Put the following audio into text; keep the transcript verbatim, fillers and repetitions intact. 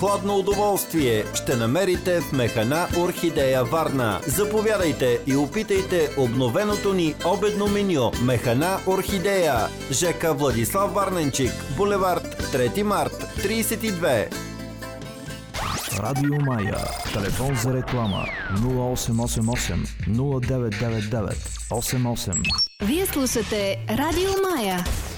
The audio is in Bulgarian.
Хладно удоволствие ще намерите в Механа Орхидея Варна. Заповядайте и опитайте обновеното ни обедно меню. Механа Орхидея, ЖК Владислав Варненчик, булевард трети март, тридесет и две. Радио Мая. Телефон за реклама нула осем осем осем нула девет девет девет осем осем. Вие слушате Радио Мая.